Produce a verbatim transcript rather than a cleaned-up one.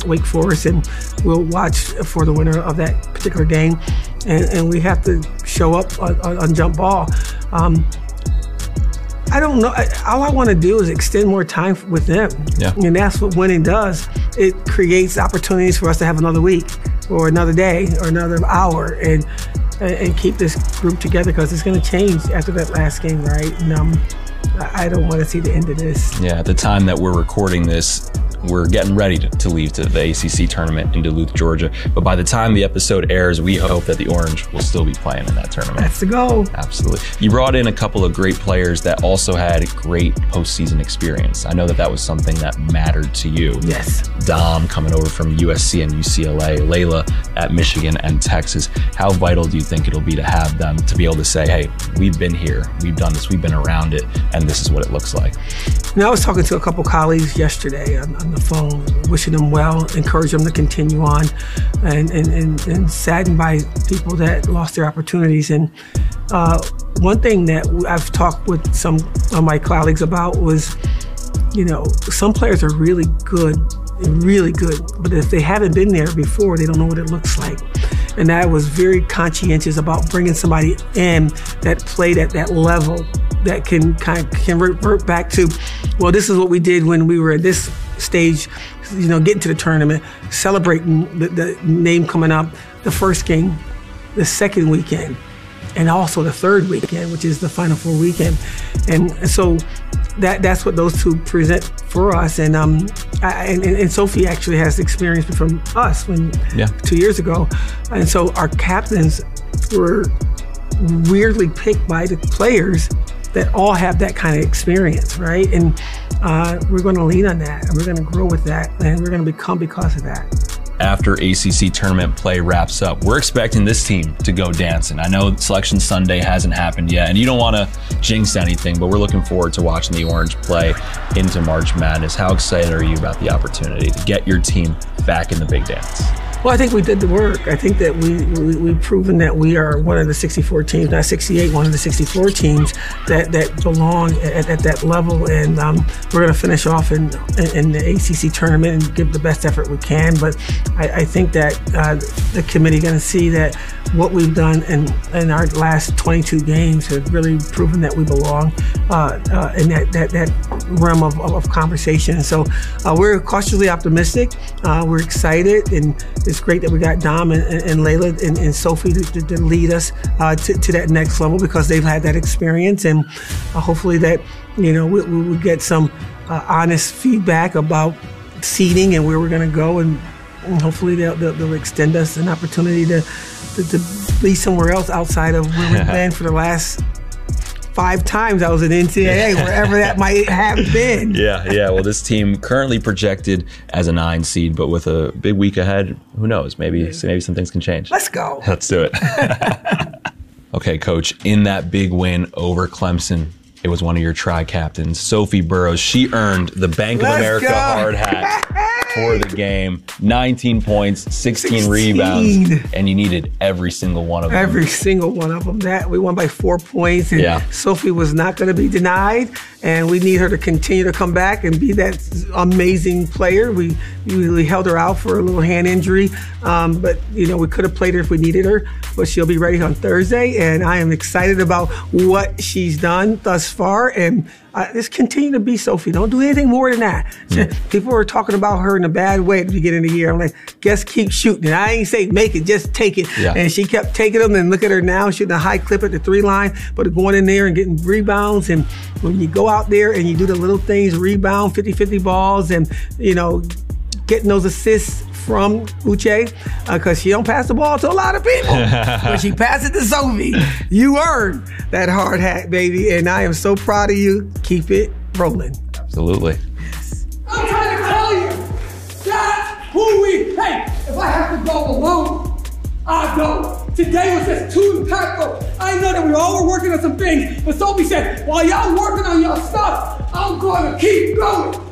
Wake Forest, and we'll watch for the winner of that particular game. And, and we have to show up on, on, on jump ball. Um, I don't know. I, all I want to do is extend more time with them. Yeah. And that's what winning does. It creates opportunities for us to have another week or another day or another hour and and keep this group together, because it's going to change after that last game, right? And um, I don't want to see the end of this. Yeah, at the time that we're recording this, we're getting ready to, to leave to the A C C tournament in Duluth, Georgia. But by the time the episode airs, we hope that the Orange will still be playing in that tournament. That's the goal. Absolutely. You brought in a couple of great players that also had great postseason experience. I know that that was something that mattered to you. Yes. Dom coming over from U S C and U C L A, Layla at Michigan and Texas. How vital do you think it'll be to have them to be able to say, hey, we've been here, we've done this, we've been around it, and this is what it looks like? You know, I was talking to a couple colleagues yesterday on, on the phone, wishing them well, encourage them to continue on, and, and, and, and saddened by people that lost their opportunities. And uh, one thing that I've talked with some of my colleagues about was, you know, some players are really good, really good, but if they haven't been there before, they don't know what it looks like. And I was very conscientious about bringing somebody in that played at that level, that can kind of can revert back to, well, this is what we did when we were at this stage, you know, getting to the tournament, celebrating the, the name coming up, the first game, the second weekend, and also the third weekend, which is the Final Four weekend. And so that that's what those two present for us. And um, I, and, and Sophie actually has experience from us when yeah. two years ago. And so our captains were weirdly picked by the players that all have that kind of experience, right? And uh, we're going to lean on that, and we're going to grow with that, and we're going to become because of that. After A C C tournament play wraps up, we're expecting this team to go dancing. I know Selection Sunday hasn't happened yet, and you don't want to jinx anything, but we're looking forward to watching the Orange play into March Madness. How excited are you about the opportunity to get your team back in the big dance? Well, I think we did the work. I think that we, we, we've proven that we are one of the sixty-four teams, not sixty-eight, one of the sixty-four teams that, that belong at, at that level. And um, we're going to finish off in, in the A C C tournament and give the best effort we can. But I, I think that uh, the committee going to see that what we've done in, in our last twenty-two games has really proven that we belong uh, uh, in that, that, that realm of, of, of conversation. So uh, we're cautiously optimistic. Uh, we're excited, and it's great that we got Dom and, and, and Layla and, and Sophie to, to, to lead us uh, to, to that next level, because they've had that experience. And uh, hopefully that, you know, we, we will get some uh, honest feedback about seeding and where we're going to go. And, and hopefully they'll, they'll, they'll extend us an opportunity to, to, to be somewhere else outside of where we've been for the last five times I was in N C double A, wherever that might have been. Yeah, yeah. Well, this team currently projected as a nine seed, but with a big week ahead, who knows? Maybe, maybe some things can change. Let's go. Let's do it. Okay, Coach, in that big win over Clemson, it was one of your tri-captains, Sophie Burrows. She earned the Bank of Let's America go. hard hat for the game. nineteen points, sixteen, sixteen rebounds, and you needed every single one of them. Every single one of them. That we won by four points, and yeah. Sophie was not going to be denied. And we need her to continue to come back and be that amazing player. We we held her out for a little hand injury, um, but you know we could have played her if we needed her. But she'll be ready on Thursday, and I am excited about what she's done thus far. And uh, just continue to be Sophie. Don't do anything more than that. Mm. People were talking about her in a bad way at the beginning of the year. I'm like, just keep shooting. And I ain't say make it, just take it. Yeah. And she kept taking them. And look at her now, shooting a high clip at the three line, but going in there and getting rebounds. And when you go out there and you do the little things, rebound, fifty-fifty balls, and you know, getting those assists from Uche, because uh, she don't pass the ball to a lot of people. When she passes to Sophie, you earn that hard hat, baby. And I am so proud of you. Keep it rolling. Absolutely. Yes. I'm trying to tell you, that's who we, hey, if I have to go alone, I go. Today was just too impactful. I know that we all were working on some things, but Sophie said, while y'all working on your stuff, I'm gonna keep going.